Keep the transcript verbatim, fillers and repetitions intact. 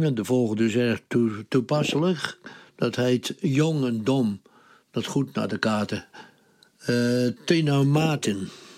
Ja, de volgende is erg toe- toepasselijk. Dat heet Jong en Dom. Dat goed naar de kaarten. Uh, Tino Martin.